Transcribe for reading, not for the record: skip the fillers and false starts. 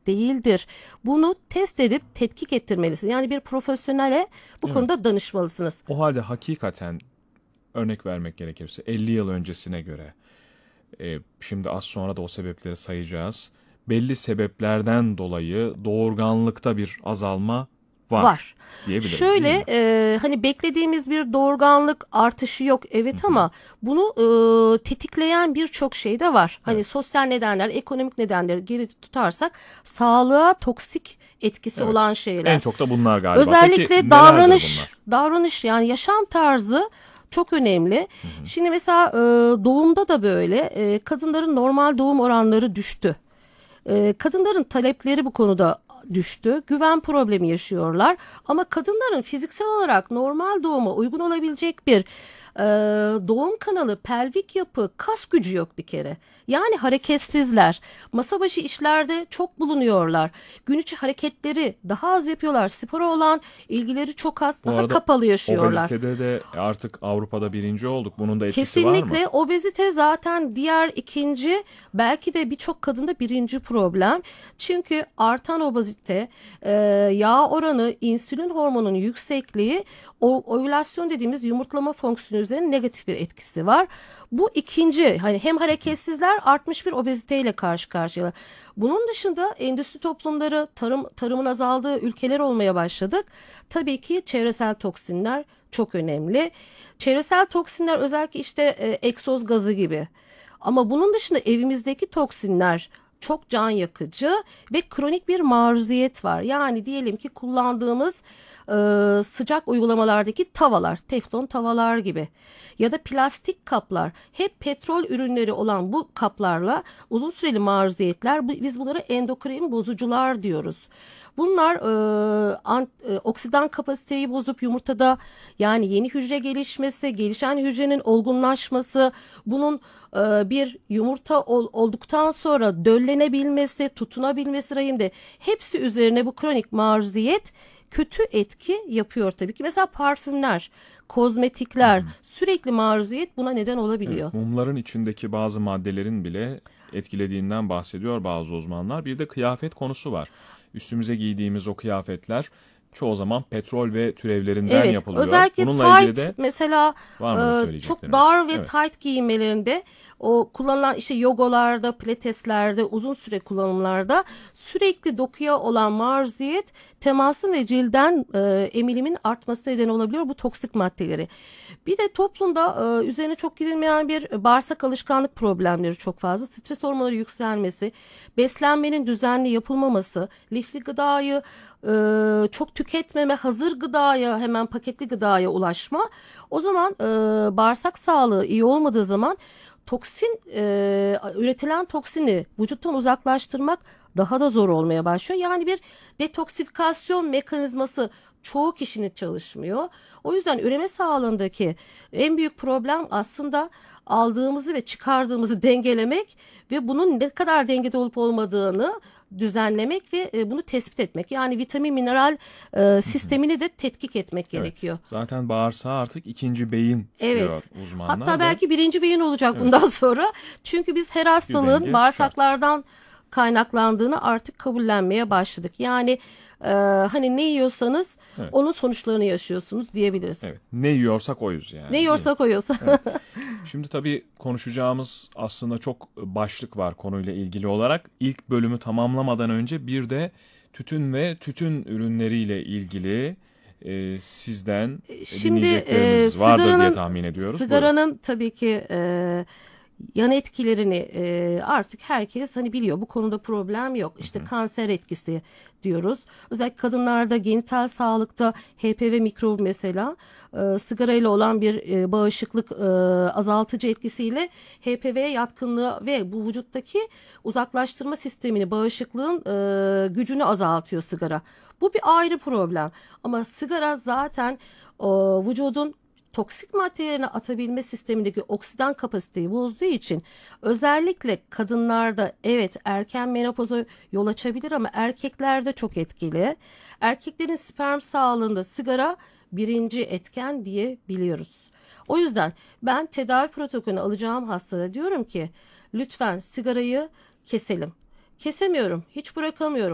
değildir. Bunu test edip tetkik ettirmelisiniz. Yani bir profesyonele bu Evet. konuda danışmalısınız. O halde hakikaten örnek vermek gerekirse 50 yıl öncesine göre, şimdi az sonra da o sebepleri sayacağız. Belli sebeplerden dolayı doğurganlıkta bir azalma var Var. diyebiliriz, değil Şöyle mi? hani beklediğimiz bir doğurganlık artışı yok, evet, ama bunu tetikleyen birçok şey de var. Hani Evet. sosyal nedenler, ekonomik nedenleri geri tutarsak sağlığa toksik etkisi Evet. olan En şeyler. çok da bunlar galiba. Peki Özellikle nelerdir bunlar? davranış, yani yaşam tarzı çok önemli. Şimdi mesela doğumda da böyle kadınların normal doğum oranları düştü. Kadınların talepleri bu konuda düştü. Güven problemi yaşıyorlar. Ama kadınların fiziksel olarak normal doğuma uygun olabilecek bir e, doğum kanalı, pelvik yapı, kas gücü yok bir kere. Yani hareketsizler. Masa başı işlerde çok bulunuyorlar. Gün içi hareketleri daha az yapıyorlar. Spora olan ilgileri çok az. Bu Daha arada kapalı yaşıyorlar. obezitede de artık Avrupa'da birinci olduk. Bunun da etkisi var mı? Kesinlikle obezite zaten diğer ikinci, belki de birçok kadında birinci problem. Çünkü artan obezite, yağ oranı, insülin hormonunun yüksekliği, ovülasyon dediğimiz yumurtlama fonksiyonu üzerine negatif bir etkisi var. Bu ikinci, hani hem hareketsizler, artmış bir obeziteyle karşı karşıyalar. Bunun dışında endüstri toplumları, tarımın azaldığı ülkeler olmaya başladık. Tabii ki çevresel toksinler çok önemli. Çevresel toksinler özellikle işte egzoz gazı gibi. Ama bunun dışında evimizdeki toksinler çok can yakıcı ve kronik bir maruziyet var. Yani diyelim ki kullandığımız sıcak uygulamalardaki tavalar, teflon tavalar gibi ya da plastik kaplar, hep petrol ürünleri olan bu kaplarla uzun süreli maruziyetler, biz bunlara endokrin bozucular diyoruz. Bunlar oksidan kapasiteyi bozup yumurtada, yani yeni hücre gelişmesi, gelişen hücrenin olgunlaşması, bunun bir yumurta olduktan sonra döllenebilmesi, tutunabilmesi rahimde, hepsi üzerine bu kronik maruziyet kötü etki yapıyor tabii ki. Mesela parfümler, kozmetikler, sürekli maruziyet buna neden Evet, olabiliyor. mumların içindeki bazı maddelerin bile etkilediğinden bahsediyor bazı uzmanlar. Bir de kıyafet konusu var. Üstümüze giydiğimiz o kıyafetler çoğu zaman petrol ve türevlerinden Evet, yapılıyor. özellikle Bununla ilgili tight, de mesela var mıdır çok söyleyecekleriniz? dar ve Evet. tight giyimlerinde, o kullanılan işte yogalarda, pilateslerde, uzun süre kullanımlarda sürekli dokuya olan maruziyet, temasın ve cilden emilimin artması neden olabiliyor bu toksik maddeleri. Bir de toplumda üzerine çok gidilmeyen bir bağırsak alışkanlık problemleri çok fazla. Stres hormonları yükselmesi, beslenmenin düzenli yapılmaması, lifli gıdayı çok tüketmeme, hazır gıdaya, hemen paketli gıdaya ulaşma. O zaman bağırsak sağlığı iyi olmadığı zaman üretilen toksini vücuttan uzaklaştırmak daha da zor olmaya başlıyor. Yani bir detoksifikasyon mekanizması çoğu kişinin çalışmıyor. O yüzden üreme sağlığındaki en büyük problem aslında aldığımızı ve çıkardığımızı dengelemek ve bunun ne kadar dengede olup olmadığını düzenlemek ve bunu tespit etmek. Yani vitamin mineral sistemini de tetkik etmek Evet. gerekiyor. Zaten bağırsağı artık ikinci beyin diyor Evet. Hatta uzmanlar ve belki birinci beyin olacak evet, bundan sonra. Çünkü biz her bir hastalığın denge şart. bağırsaklardan kaynaklandığını artık kabullenmeye başladık. Yani hani ne yiyorsanız Evet. onun sonuçlarını yaşıyorsunuz diyebiliriz. Evet. Ne yiyorsak oyuz Ne yani, değil mi? yiyorsak o yiyorsa. Evet. Şimdi tabii konuşacağımız aslında çok başlık var konuyla ilgili olarak. İlk bölümü tamamlamadan önce bir de tütün ve tütün ürünleriyle ilgili sizden Şimdi dinleyeceklerimiz vardır diye tahmin ediyoruz. Buyurun. sigaranın tabii ki yan etkilerini artık herkes hani biliyor. Bu konuda problem yok. İşte kanser etkisi diyoruz. Özellikle kadınlarda genital sağlıkta HPV mikrobu mesela sigarayla olan bir bağışıklık azaltıcı etkisiyle HPV'ye yatkınlığı ve bu vücuttaki uzaklaştırma sistemini, bağışıklığın gücünü azaltıyor sigara. Bu bir ayrı problem. Ama sigara zaten vücudun toksik maddelerini atabilme sistemindeki oksidan kapasiteyi bozduğu için, özellikle kadınlarda evet erken menopoza yol açabilir ama erkeklerde çok etkili. Erkeklerin sperm sağlığında sigara birinci etken diyebiliyoruz. O yüzden ben tedavi protokolünü alacağım hastada diyorum ki lütfen sigarayı keselim. Kesemiyorum, hiç bırakamıyorum.